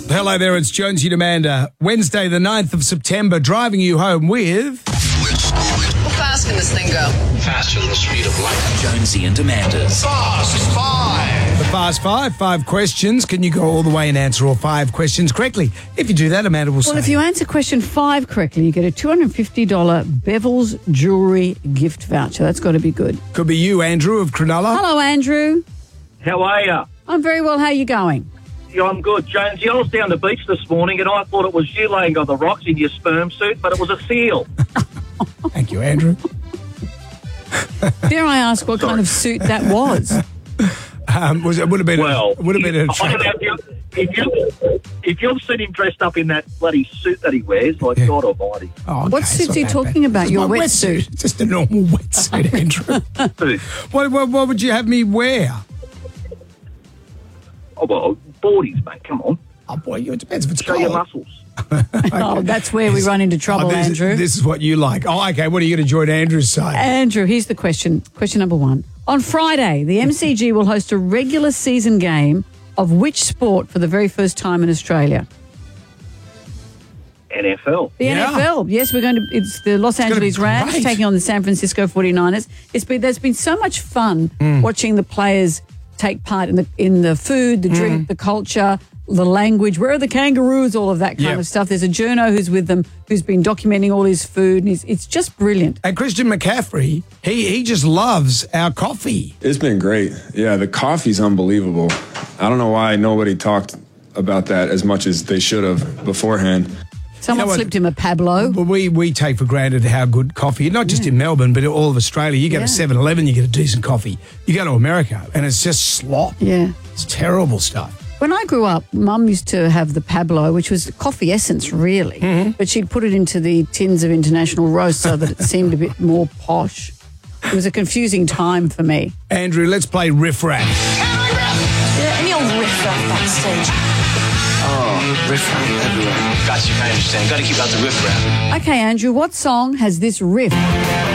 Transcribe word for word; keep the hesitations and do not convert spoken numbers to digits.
Hello there, it's Jonesy and Amanda. Wednesday the ninth of September, driving you home with... How fast can this thing go? Faster than the speed of light. Jonesy and Amanda's Fast Five. The Fast Five, five questions. Can you go all the way and answer all five questions correctly? If you do that, Amanda will say... Well, if you answer question five correctly, you get a two hundred fifty dollars Bevel's Jewellery gift voucher. That's got to be good. Could be you, Andrew of Cronulla. Hello, Andrew. How are you? I'm very well. How are you going? Yeah, I'm good. Jonesy, I was down the beach this morning and I thought it was you laying on the rocks in your sperm suit, but it was a seal. Thank you, Andrew. Dare I ask what kind of suit that was? Um, was it would have been Well, a, would have been a I don't know if, you, if, you, if you've seen him dressed up in that bloody suit that he wears, like Yeah. God almighty. Oh, okay, What it's suits not are you that talking bad. about? It's Your my wetsuit? wetsuit. Just a normal wetsuit, Andrew. Dude, what, what, what would you have me wear? oh, well, boardies, mate, come on. Oh, boy, it depends if it's Show cold. your muscles. Oh, that's where we run into trouble, Oh, this, Andrew. This is what you like. Oh, okay, what are you going to join Andrew's side? Andrew, here's the question. Question number one. On Friday, the M C G will host a regular season game of which sport for the very first time in Australia? N F L. The Yeah. N F L. Yes, we're going to. It's the Los gonna Angeles be Rams great. taking on the San Francisco forty-niners. It's been there's been so much fun Hmm. watching the players take part in the in the food, the drink, Hmm. the culture, the language. Where are the kangaroos? All of that kind Yep. of stuff. There's a journo who's with them who's been documenting all his food, and he's, it's just brilliant. And Christian McCaffrey, he he just loves our coffee. It's been great. Yeah, the coffee's unbelievable. I don't know why nobody talked about that as much as they should have beforehand. Someone You know what? slipped him a Pablo. But we, we take for granted how good coffee, not just in Melbourne, but in all of Australia. You go Yeah. to seven eleven, you get a decent coffee. You go to America, and it's just slop. Yeah. It's terrible stuff. When I grew up, Mum used to have the Pablo, which was coffee essence, really. Mm-hmm. But she'd put it into the tins of International Roast so that it seemed a bit more posh. It was a confusing time for me. Andrew, let's play Riff Raff. Yeah, any old riff raff backstage. Oh, riff raff everywhere. Got you, I understand. Got to keep out the riff raff. Okay, Andrew, what song has this riff?